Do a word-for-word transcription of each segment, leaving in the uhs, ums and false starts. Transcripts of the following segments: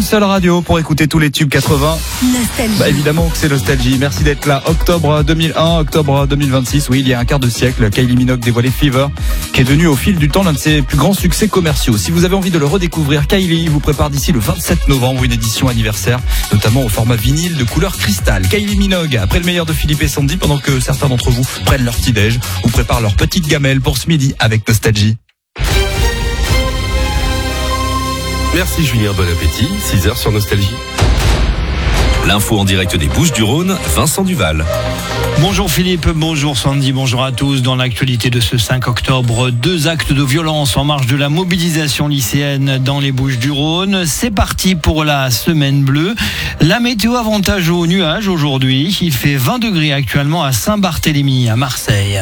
seule radio pour écouter tous les tubes quatre-vingts. Nostalgie. Bah évidemment que c'est Nostalgie. Merci d'être là. Octobre deux mille un, octobre deux mille vingt-six. Oui, il y a un quart de siècle, Kylie Minogue dévoilait Fever, qui est devenu au fil du temps l'un de ses plus grands succès commerciaux. Si vous avez envie de le redécouvrir, Kylie vous prépare d'ici le vingt-sept novembre une édition anniversaire, notamment au format vinyle de couleur cristal. Kylie Minogue, après le meilleur de Philippe et Sandy, pendant que certains d'entre vous prennent leur petit-déj ou préparent leur petite gamelle pour ce midi avec Nostalgie. Merci Julien, bon appétit, six heures sur Nostalgie. L'info en direct des Bouches-du-Rhône, Vincent Duval. Bonjour Philippe, bonjour Sandy, bonjour à tous. Dans l'actualité de ce cinq octobre, deux actes de violence en marge de la mobilisation lycéenne dans les Bouches-du-Rhône. C'est parti pour la semaine bleue. La météo avantage aux nuages aujourd'hui. Il fait vingt degrés actuellement à Saint-Barthélemy, à Marseille.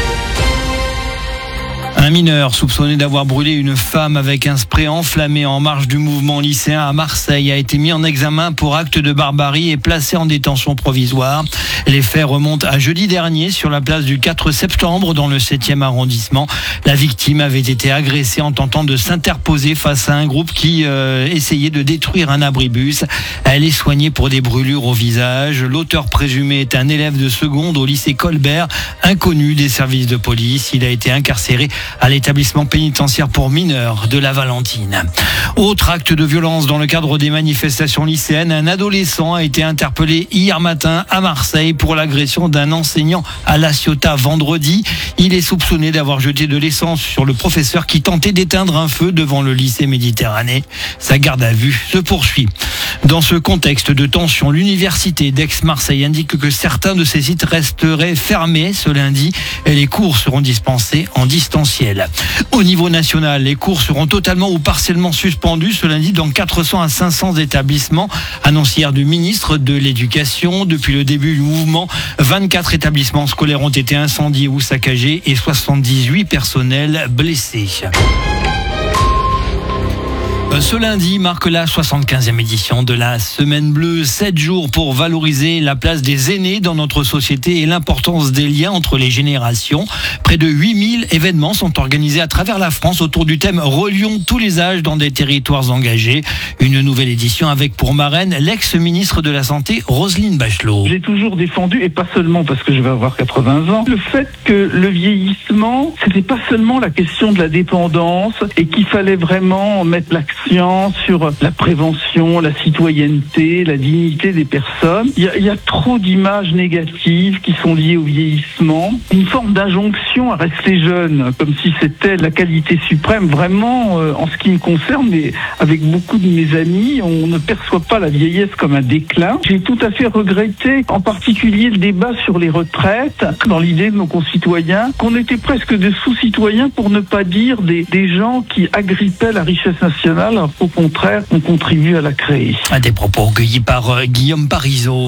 Un mineur soupçonné d'avoir brûlé une femme avec un spray enflammé en marge du mouvement lycéen à Marseille a été mis en examen pour acte de barbarie et placé en détention provisoire. Les faits remontent à jeudi dernier sur la place du quatre septembre dans le septième arrondissement. La victime avait été agressée en tentant de s'interposer face à un groupe qui euh, essayait de détruire un abribus. Elle est soignée pour des brûlures au visage. L'auteur présumé est un élève de seconde au lycée Colbert, inconnu des services de police. Il a été incarcéré à l'établissement pénitentiaire pour mineurs de la Valentine. Autre acte de violence dans le cadre des manifestations lycéennes, un adolescent a été interpellé hier matin à Marseille pour l'agression d'un enseignant à La Ciotat vendredi. Il est soupçonné d'avoir jeté de l'essence sur le professeur qui tentait d'éteindre un feu devant le lycée Méditerranée. Sa garde à vue se poursuit. Dans ce contexte de tension, l'université d'Aix-Marseille indique que certains de ses sites resteraient fermés ce lundi et les cours seront dispensés en distanciel. Au niveau national, les cours seront totalement ou partiellement suspendus ce lundi dans quatre cents à cinq cents établissements, annonce hier du ministre de l'Éducation. Depuis le début du mouvement, vingt-quatre établissements scolaires ont été incendiés ou saccagés et soixante-dix-huit personnels blessés. Ce lundi marque la soixante-quinzième édition de la Semaine Bleue. Sept jours pour valoriser la place des aînés dans notre société et l'importance des liens entre les générations. Près de huit mille événements sont organisés à travers la France autour du thème « Relions tous les âges dans des territoires engagés ». Une nouvelle édition avec pour marraine l'ex-ministre de la Santé, Roselyne Bachelot. J'ai toujours défendu, et pas seulement parce que je vais avoir quatre-vingts ans, le fait que le vieillissement, c'était pas seulement la question de la dépendance et qu'il fallait vraiment mettre l'accent sur la prévention, la citoyenneté, la dignité des personnes. Il y a, il y a trop d'images négatives qui sont liées au vieillissement. Une forme d'injonction à rester jeune, comme si c'était la qualité suprême. Vraiment, euh, en ce qui me concerne, mais avec beaucoup de mes amis, on ne perçoit pas la vieillesse comme un déclin. J'ai tout à fait regretté, en particulier le débat sur les retraites, dans l'idée de nos concitoyens, qu'on était presque des sous-citoyens, pour ne pas dire des, des gens qui agrippaient la richesse nationale. Alors, au contraire, on contribue à la créer. Des propos recueillis par euh, Guillaume Parisot.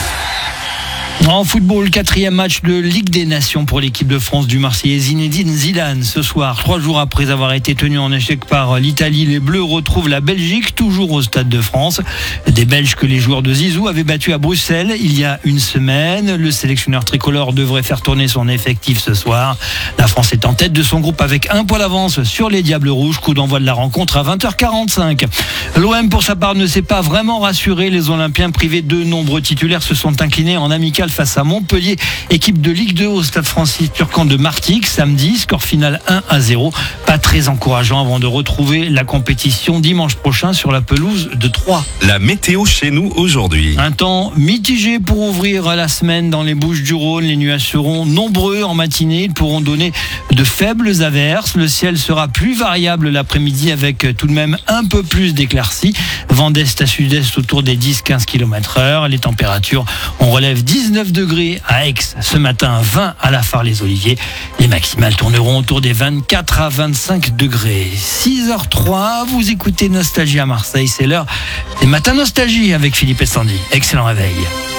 En football, quatrième match de Ligue des Nations pour l'équipe de France du Marseillais Zinedine Zidane. Ce soir, trois jours après avoir été tenu en échec par l'Italie, les Bleus retrouvent la Belgique, toujours au Stade de France. Des Belges que les joueurs de Zizou avaient battus à Bruxelles il y a une semaine. Le sélectionneur tricolore devrait faire tourner son effectif ce soir. La France est en tête de son groupe avec un point d'avance sur les Diables Rouges. Coup d'envoi de la rencontre à vingt heures quarante-cinq. L'O M, pour sa part, ne s'est pas vraiment rassuré. Les Olympiens, privés de nombreux titulaires, se sont inclinés en amical face à Montpellier, équipe de Ligue deux au stade Francis Turcan de Martigues samedi, score final un à zéro. Pas très encourageant avant de retrouver la compétition dimanche prochain sur la pelouse de Troyes. La météo chez nous aujourd'hui. Un temps mitigé pour ouvrir la semaine dans les Bouches-du-Rhône. Les nuages seront nombreux en matinée. Ils pourront donner de faibles averses. Le ciel sera plus variable l'après-midi avec tout de même un peu plus d'éclaircies. Vent d'est à sud-est autour des dix à quinze kilomètres heure. Les températures, on relève dix-neuf degrés à Aix ce matin, vingt à la Phare-les-Oliviers. Les maximales tourneront autour des vingt-quatre à vingt-cinq degrés. six heures trois, vous écoutez Nostalgie à Marseille. C'est l'heure des matins Nostalgie avec Philippe et Sandy. Excellent réveil.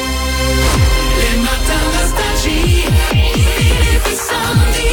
Les matins Nostalgie. Philippe et Sandy.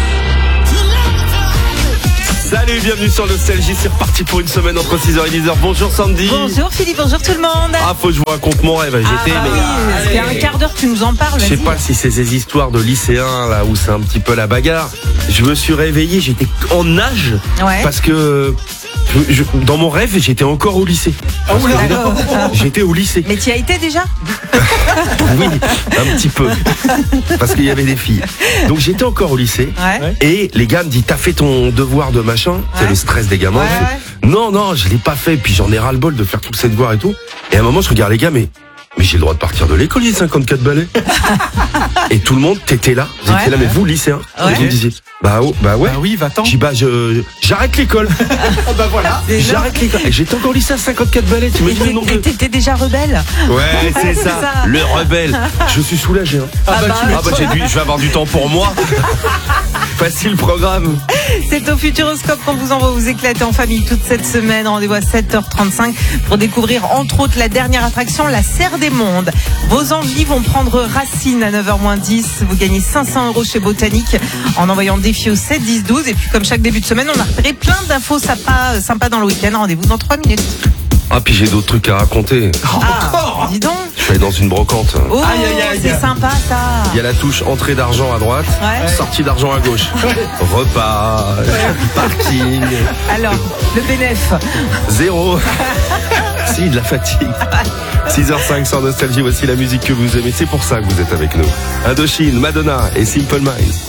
Salut, bienvenue sur Nostalgie, c'est reparti pour une semaine entre six heures et dix heures. Bonjour Sandy. Bonjour Philippe, bonjour tout le monde. Ah, faut que je vous raconte mon rêve. Ah J'étais, bah mais, oui, ah, ça fait un quart d'heure que tu nous en parles. je sais vas-y. pas si c'est ces histoires de lycéens là où c'est un petit peu la bagarre. Je me suis réveillé, j'étais en nage Ouais. parce que je- je- dans mon rêve, j'étais encore au lycée. D'accord. J'étais au lycée. Mais tu y as été déjà? Oui, un petit peu. Parce qu'il y avait des filles. Donc j'étais encore au lycée. Ouais. Et les gars me disent, t'as fait ton devoir de machin? C'est Ouais. le stress des gamins. Ouais, Je fais, ouais. Non, non, je l'ai pas fait. Puis j'en ai ras-le-bol de faire tous ces devoirs et tout. Et à un moment, je regarde les gars, mais, mais j'ai le droit de partir de l'école, il y a cinquante-quatre balais. Et tout le monde, t'étais là. Vous étiez Ouais. là, mais vous, lycéens. Ouais. Et vous me disiez, bah, oh, bah ouais. Bah oui, va-t'en. Je dis, bah, je, j'arrête l'école. bah voilà. Déjà. J'arrête l'école. Et j'étais encore au lycée à cinquante-quatre balais. Tu Et imagines le nombre t'é- de... T'étais déjà rebelle? Ouais, c'est C'est ça. ça. Le rebelle. Je suis soulagé. Hein. Ah bah, Ah bah j'ai dû, je vais avoir du temps pour moi. Facile programme. C'est au Futuroscope qu'on vous envoie vous éclater en famille toute cette semaine. Rendez-vous à sept heures trente-cinq pour découvrir entre autres la dernière attraction, la Serre des Mondes. Vos envies vont prendre racine à neuf heures moins dix. Vous gagnez cinq cents euros chez Botanique en envoyant défi au sept dix douze. Et puis comme chaque début de semaine, on a repéré plein d'infos sympas, sympas dans le week-end. Rendez-vous dans trois minutes. Ah puis j'ai d'autres trucs à raconter. Ah, dis donc. Je suis allé dans une brocante. Oh, Aïe, aïe, aïe. c'est sympa ça. Il y a la touche entrée d'argent à droite, Ouais. sortie d'argent à gauche. Repas, parking, Alors, le bénéf. zéro. Si, de la fatigue. six heures cinq sur Nostalgie, voici la musique que vous aimez. C'est pour ça que vous êtes avec nous. Indochine, Madonna et Simple Minds.